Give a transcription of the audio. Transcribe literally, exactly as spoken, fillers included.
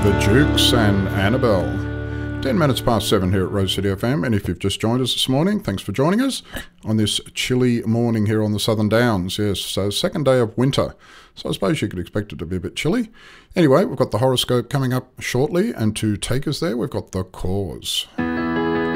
The Jukes and Annabelle. Ten minutes past seven here at Rose City F M, and if you've just joined us this morning, thanks for joining us on this chilly morning here on the Southern Downs. Yes, so second day of winter, so I suppose you could expect it to be a bit chilly. Anyway, we've got the horoscope coming up shortly, and to take us there, we've got The Cause.